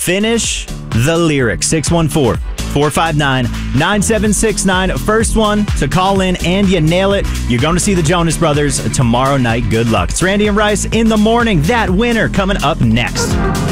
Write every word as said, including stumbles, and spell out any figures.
Finish the lyric. six one four, four five nine, nine seven six nine. First one to call in and you nail it, you're going to see the Jonas Brothers tomorrow night. Good luck. It's Randy and Rice in the morning. That winner coming up next.